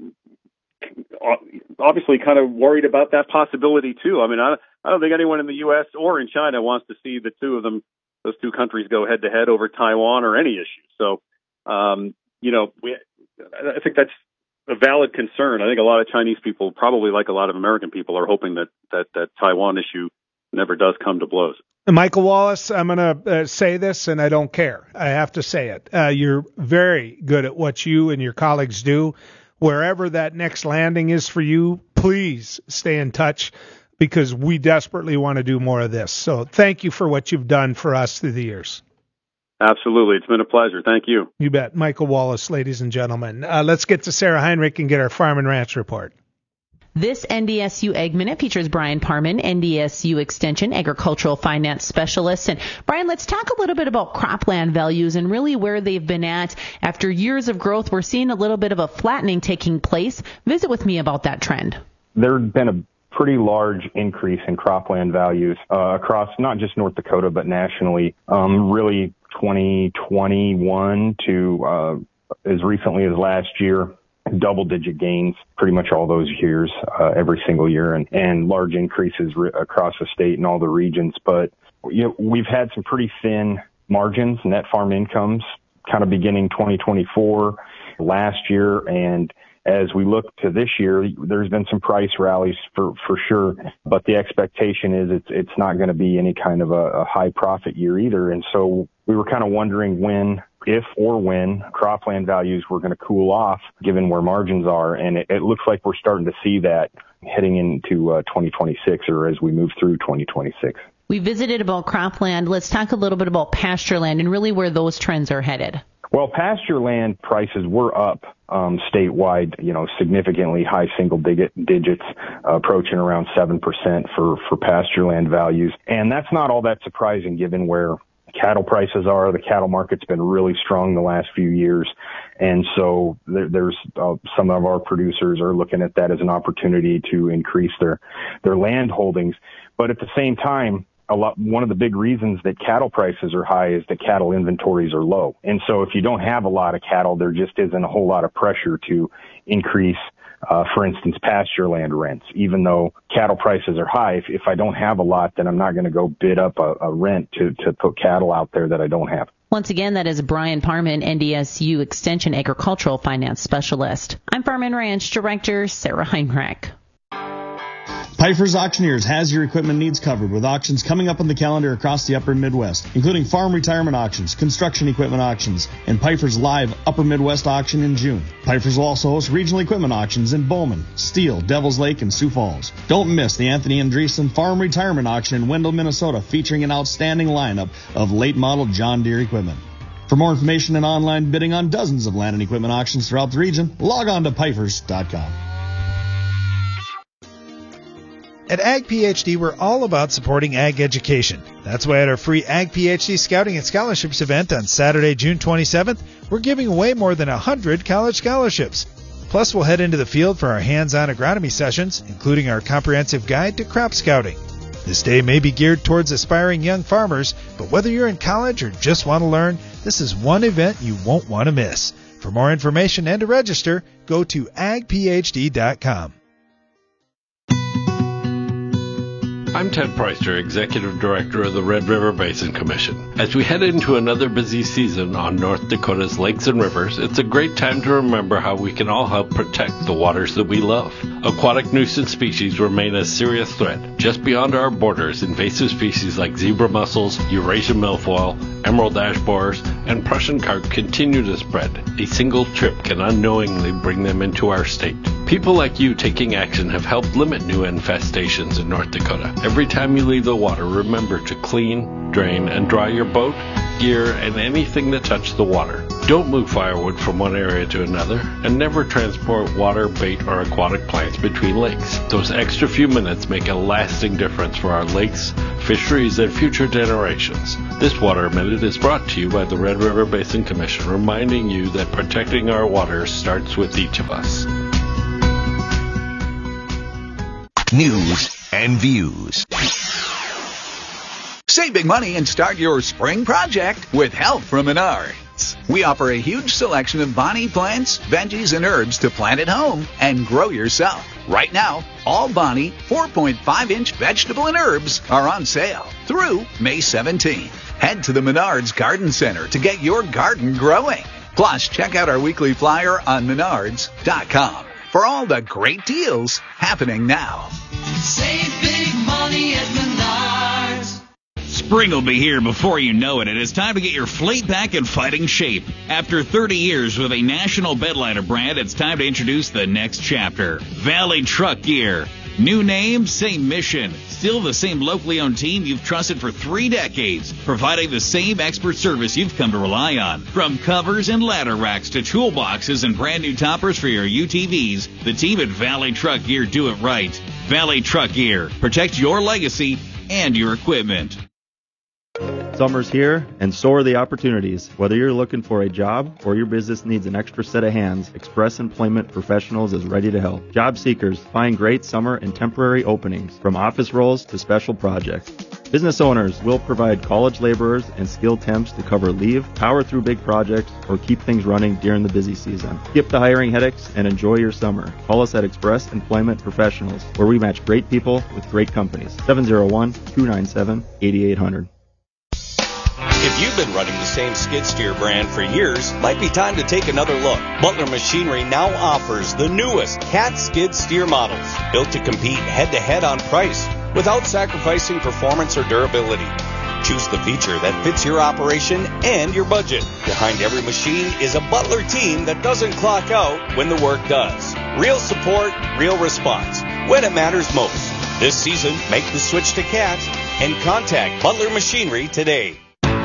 Speaker 31: obviously kind of worried about that possibility too. I mean, I, I don't think anyone in the U S or in China wants to see the two of them, those two countries go head to head over Taiwan or any issue. So, um, you know, we, I think that's a valid concern. I think a lot of Chinese people, probably like a lot of American people, are hoping that that, that Taiwan issue never does come to blows.
Speaker 1: Michael Wallace, I'm going to uh, say this, and I don't care. I have to say it. Uh, you're very good at what you and your colleagues do. Wherever that next landing is for you, please stay in touch because we desperately want to do more of this. So thank you for what you've done for us through the years.
Speaker 31: Absolutely. It's been a pleasure. Thank you.
Speaker 1: You bet. Michael Wallace, ladies and gentlemen. Uh, let's get to Sarah Heinrich and get our Farm and Ranch report.
Speaker 2: This N D S U Ag Minute features Brian Parman, N D S U Extension Agricultural Finance Specialist. And Brian, let's talk a little bit about cropland values and really where they've been at. After years of growth, we're seeing a little bit of a flattening taking place. Visit with me about that trend.
Speaker 3: There's been a pretty large increase in cropland values uh, across not just North Dakota, but nationally. Um, really twenty twenty-one to uh, as recently as last year. Double-digit gains pretty much all those years, uh, every single year, and, and large increases re- across the state and all the regions. But you know, we've had some pretty thin margins, net farm incomes, kind of beginning twenty twenty-four last year. And as we look to this year, there's been some price rallies for, for sure. But the expectation is it's it's not going to be any kind of a, a high profit year either. And so we were kind of wondering when, if or when cropland values were going to cool off, given where margins are. And it, it looks like we're starting to see that heading into uh, twenty twenty-six or as we move through twenty twenty-six.
Speaker 2: We visited about cropland. Let's talk a little bit about pasture land and really where those trends are headed.
Speaker 3: Well, pasture land prices were up um, statewide, you know, significantly high single digit digits, uh, approaching around seven percent for, for pasture land values. And that's not all that surprising given where cattle prices are. The cattle market's been really strong the last few years. And so there, there's uh, some of our producers are looking at that as an opportunity to increase their, their land holdings. But at the same time, a lot, one of the big reasons that cattle prices are high is that cattle inventories are low. And so if you don't have a lot of cattle, there just isn't a whole lot of pressure to increase Uh, for instance, pasture land rents. Even though cattle prices are high, if, if I don't have a lot, then I'm not going to go bid up a, a rent to, to put cattle out there that I don't have.
Speaker 2: Once again, that is Brian Parman, N D S U Extension Agricultural Finance Specialist. I'm Farm and Ranch Director Sarah Heinrich.
Speaker 4: Pifer's Auctioneers has your equipment needs covered with auctions coming up on the calendar across the upper Midwest, including farm retirement auctions, construction equipment auctions, and Pifer's live upper Midwest auction in June. Pifer's will also host regional equipment auctions in Bowman, Steele, Devils Lake, and Sioux Falls. Don't miss the Anthony Andreessen Farm Retirement Auction in Wendell, Minnesota, featuring an outstanding lineup of late model John Deere equipment. For more information and online bidding on dozens of land and equipment auctions throughout the region, log on to pifers dot com.
Speaker 5: At Ag PhD, we're all about supporting ag education. That's why at our free Ag PhD Scouting and Scholarships event on Saturday, June twenty-seventh, we're giving away more than one hundred college scholarships. Plus, we'll head into the field for our hands-on agronomy sessions, including our comprehensive guide to crop scouting. This day may be geared towards aspiring young farmers, but whether you're in college or just want to learn, this is one event you won't want to miss. For more information and to register, go to ag p h d dot com.
Speaker 6: I'm Ted Preister, Executive Director of the Red River Basin Commission. As we head into another busy season on North Dakota's lakes and rivers, it's a great time to remember how we can all help protect the waters that we love. Aquatic nuisance species remain a serious threat. Just beyond our borders, invasive species like zebra mussels, Eurasian milfoil, emerald ash borers, and Prussian carp continue to spread. A single trip can unknowingly bring them into our state. People like you taking action have helped limit new infestations in North Dakota. Every time you leave the water, remember to clean, drain, and dry your boat, gear, and anything that touches the water. Don't move firewood from one area to another, and never transport water, bait, or aquatic plants between lakes. Those extra few minutes make a lasting difference for our lakes, fisheries, and future generations. This Water Minute is brought to you by the Red River Basin Commission, reminding you that protecting our waters starts with each of us.
Speaker 7: News and views. Save big money and start your spring project with help from Menards. We offer a huge selection of Bonnie plants, veggies, and herbs to plant at home and grow yourself. Right now, all Bonnie four point five inch vegetable and herbs are on sale through May seventeenth. Head to the Menards Garden Center to get your garden growing. Plus, check out our weekly flyer on menards dot com for all the great deals happening now.
Speaker 10: Save big money at Menards.
Speaker 8: Spring will be here before you know it, and it's time to get your fleet back in fighting shape. After thirty years with a national bedliner brand, it's time to introduce the next chapter. Valley Truck Gear. New name, same mission. Still the same locally owned team you've trusted for three decades, providing the same expert service you've come to rely on. From covers and ladder racks to toolboxes and brand new toppers for your U T Vs, the team at Valley Truck Gear do it right. Valley Truck Gear. Protect your legacy and your equipment.
Speaker 9: Summer's here, and so are the opportunities. Whether you're looking for a job or your business needs an extra set of hands, Express Employment Professionals is ready to help. Job seekers, find great summer and temporary openings, from office roles to special projects. Business owners will provide college laborers and skilled temps to cover leave, power through big projects, or keep things running during the busy season. Skip the hiring headaches and enjoy your summer. Call us at Express Employment Professionals, where we match great people with great companies. seven oh one, two nine seven, eight eight zero zero.
Speaker 11: If you've been running the same skid steer brand for years, might be time to take another look. Butler Machinery now offers the newest Cat skid steer models, built to compete head-to-head on price without sacrificing performance or durability. Choose the feature that fits your operation and your budget. Behind every machine is a Butler team that doesn't clock out when the work does. Real support, real response, when it matters most. This season, make the switch to Cat and contact Butler Machinery today.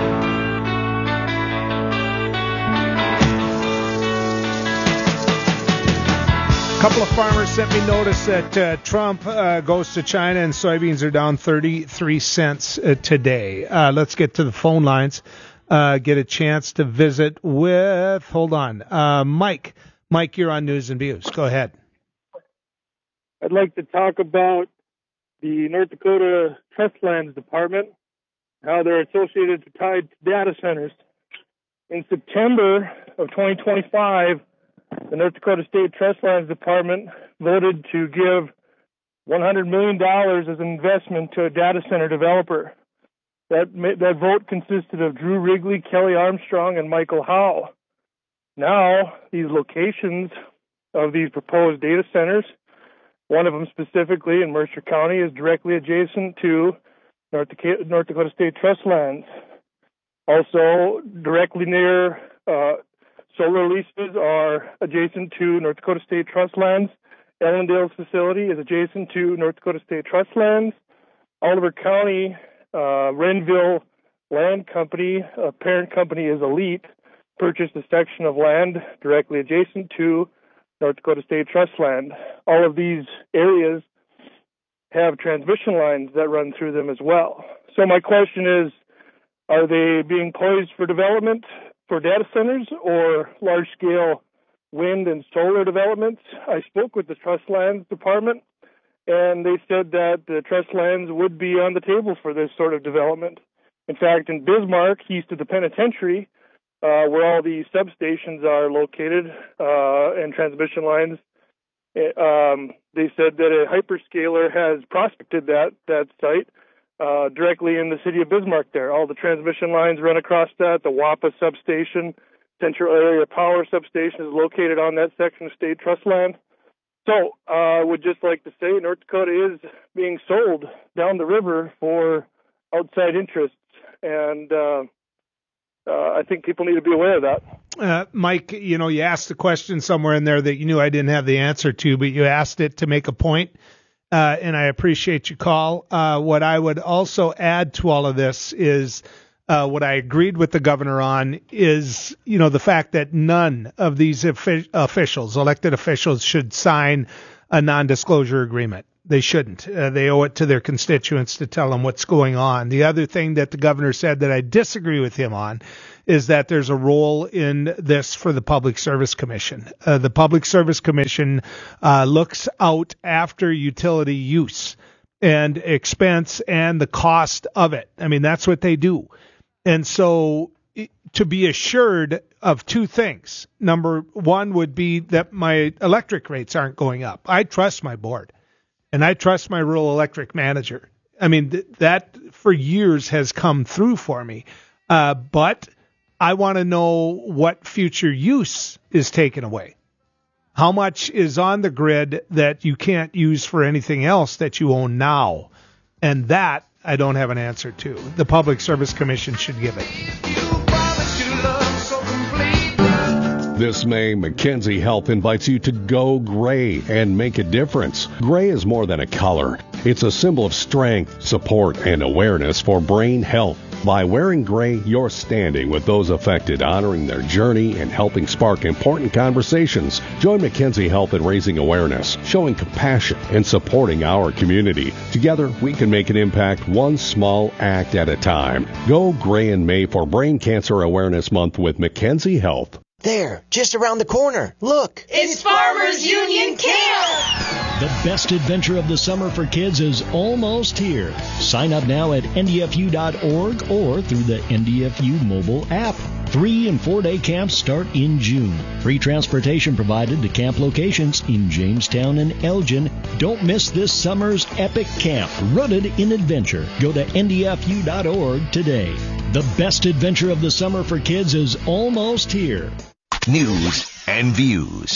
Speaker 1: A couple of farmers sent me notice that uh, Trump uh, goes to China and soybeans are down thirty-three cents uh, today. Uh, let's get to the phone lines, uh, get a chance to visit with, hold on, uh, Mike. Mike, you're on News and Views. Go ahead.
Speaker 12: I'd like to talk about the North Dakota Trust Lands Department, how they're associated to tied to data centers. In September of twenty twenty-five, the North Dakota State Trust Lands Department voted to give one hundred million dollars as an investment to a data center developer. That that vote consisted of Drew Wrigley, Kelly Armstrong, and Michael Howe. Now, these locations of these proposed data centers, one of them specifically in Mercer County, is directly adjacent to North Dakota, North Dakota State Trust Lands. Also, directly near uh, solar leases are adjacent to North Dakota State Trust Lands. Ellendale's facility is adjacent to North Dakota State Trust Lands. Oliver County, uh, Renville Land Company, a parent company is Elite, purchased a section of land directly adjacent to North Dakota State Trust Land. All of these areas have transmission lines that run through them as well. So my question is, are they being poised for development for data centers or large-scale wind and solar developments? I spoke with the Trust Lands Department, and they said that the trust lands would be on the table for this sort of development. In fact, in Bismarck, east of the penitentiary, uh, where all the substations are located uh, and transmission lines, um, they said that a hyperscaler has prospected that, that site uh, directly in the city of Bismarck there. All the transmission lines run across that. The W A P A substation, Central Area Power Substation, is located on that section of state trust land. So I uh, would just like to say North Dakota is being sold down the river for outside interests, and uh, uh, I think people need to be aware of that.
Speaker 1: Uh, Mike, you know, you asked a question somewhere in there that you knew I didn't have the answer to, but you asked it to make a point, uh, and I appreciate your call. Uh, what I would also add to all of this is uh, what I agreed with the governor on is, you know, the fact that none of these offi- officials, elected officials, should sign a non-disclosure agreement. They shouldn't. Uh, they owe it to their constituents to tell them what's going on. The other thing that the governor said that I disagree with him on is that there's a role in this for the Public Service Commission. Uh, the Public Service Commission uh, looks out after utility use and expense and the cost of it. I mean, that's what they do. And so to be assured of two things. Number one would be that my electric rates aren't going up. I trust my board, and I trust my rural electric manager. I mean, th- that for years has come through for me. Uh, but I want to know what future use is taken away. How much is on the grid that you can't use for anything else that you own now? And that I don't have an answer to. The Public Service Commission should give it.
Speaker 13: This May, Mackenzie Health invites you to go gray and make a difference. Gray is more than a color. It's a symbol of strength, support, and awareness for brain health. By wearing gray, you're standing with those affected, honoring their journey and helping spark important conversations. Join Mackenzie Health in raising awareness, showing compassion, and supporting our community. Together, we can make an impact one small act at a time. Go gray in May for Brain Cancer Awareness Month with Mackenzie Health.
Speaker 14: There, just around the corner. Look.
Speaker 10: It's Farmers Union Camp!
Speaker 15: The best adventure of the summer for kids is almost here. Sign up now at N D F U dot org or through the N D F U mobile app. Three and four-day camps start in June. Free transportation provided to camp locations in Jamestown and Elgin. Don't miss this summer's epic camp, rooted in adventure. Go to N D F U dot org today. The best adventure of the summer for kids is almost here.
Speaker 16: News and views.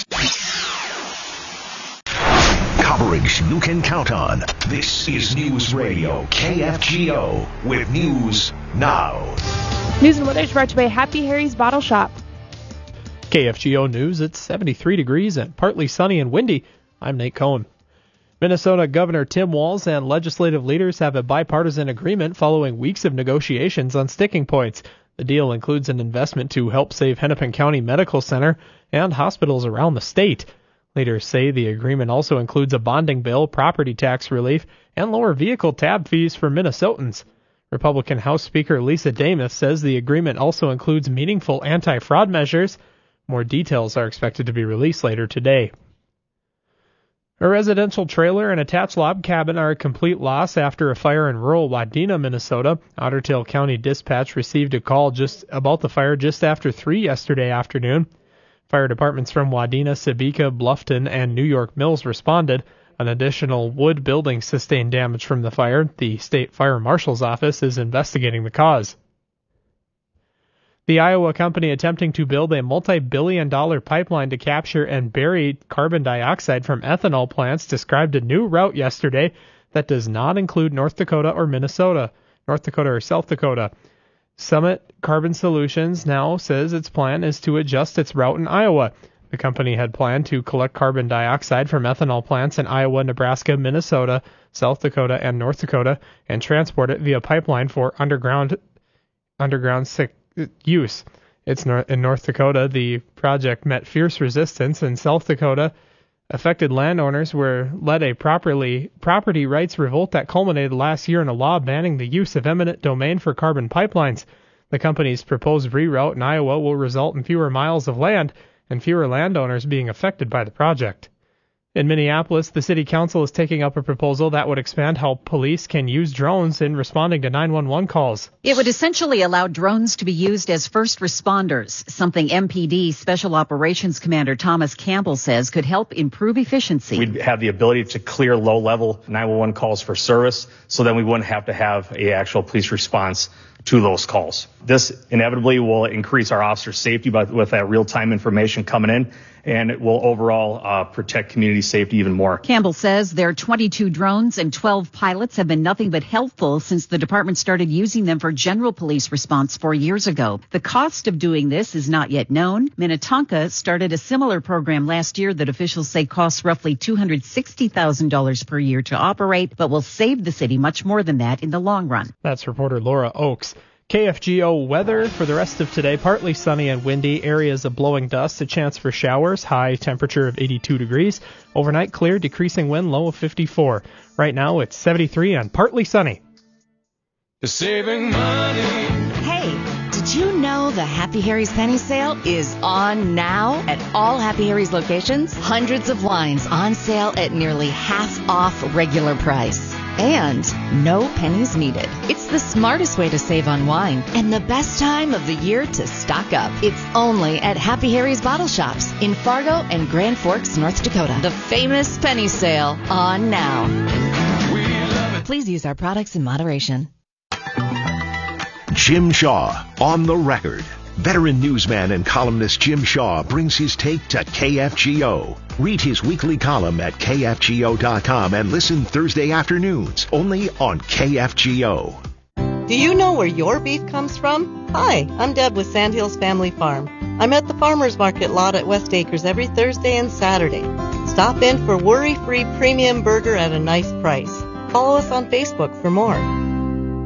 Speaker 16: Coverage you can count on. This is News Radio K F G O with News Now.
Speaker 17: News and weather is brought to you by Happy Harry's Bottle Shop.
Speaker 18: K F G O News, it's seventy-three degrees and partly sunny and windy. I'm Nate Cohn. Minnesota Governor Tim Walz and legislative leaders have a bipartisan agreement following weeks of negotiations on sticking points. The deal includes an investment to help save Hennepin County Medical Center and hospitals around the state. Leaders say the agreement also includes a bonding bill, property tax relief, and lower vehicle tab fees for Minnesotans. Republican House Speaker Lisa Damas says the agreement also includes meaningful anti-fraud measures. More details are expected to be released later today. A residential trailer and attached log cabin are a complete loss after a fire in rural Wadena, Minnesota. Otter Tail County Dispatch received a call just about the fire just after three yesterday afternoon. Fire departments from Wadena, Sebeka, Bluffton, and New York Mills responded. An additional wood building sustained damage from the fire. The state fire marshal's office is investigating the cause. The Iowa company attempting to build a multi-billion dollar pipeline to capture and bury carbon dioxide from ethanol plants described a new route yesterday that does not include North Dakota or Minnesota, North Dakota or South Dakota. Summit Carbon Solutions now says its plan is to adjust its route in Iowa. The company had planned to collect carbon dioxide from ethanol plants in Iowa, Nebraska, Minnesota, South Dakota, and North Dakota and transport it via pipeline for underground underground sick use. It's in North Dakota. The project met fierce resistance. In South Dakota, affected landowners were led a properly property rights revolt that culminated last year in a law banning the use of eminent domain for carbon pipelines. The company's proposed reroute in Iowa will result in fewer miles of land and fewer landowners being affected by the project. In Minneapolis, the city council is taking up a proposal that would expand how police can use drones in responding to nine one one calls.
Speaker 19: It would essentially allow drones to be used as first responders, something M P D Special Operations Commander Thomas Campbell says could help improve efficiency.
Speaker 20: We'd have the ability to clear low-level nine one one calls for service, so then we wouldn't have to have a actual police response to those calls. This inevitably will increase our officers' safety by, with that real-time information coming in, and it will overall uh, protect community safety even more.
Speaker 19: Campbell says their twenty-two drones and twelve pilots have been nothing but helpful since the department started using them for general police response four years ago. The cost of doing this is not yet known. Minnetonka started a similar program last year that officials say costs roughly two hundred sixty thousand dollars per year to operate, but will save the city much more than that in the long run.
Speaker 18: That's reporter Laura Oakes. K F G O weather for the rest of today, partly sunny and windy, areas of blowing dust, a chance for showers, high temperature of eighty-two degrees. Overnight clear, decreasing wind, low of fifty-four. Right now it's seventy-three and partly sunny.
Speaker 10: Saving money.
Speaker 21: Hey, did you know the Happy Harry's Penny Sale is on now at all Happy Harry's locations? Hundreds of wines on sale at nearly half off regular price. And no pennies needed. It's the smartest way to save on wine and the best time of the year to stock up. It's only at Happy Harry's Bottle Shops in Fargo and Grand Forks, North Dakota. The famous penny sale on now. Please use our products in moderation.
Speaker 16: Jim Shaw on the record. Veteran newsman and columnist Jim Shaw brings his take to K F G O. Read his weekly column at K F G O dot com and listen Thursday afternoons only on K F G O.
Speaker 22: Do you know where your beef comes from? Hi, I'm Deb with Sandhills Family Farm. I'm at the Farmers Market lot at West Acres every Thursday and Saturday. Stop in for worry-free premium burger at a nice price. Follow us on Facebook for more.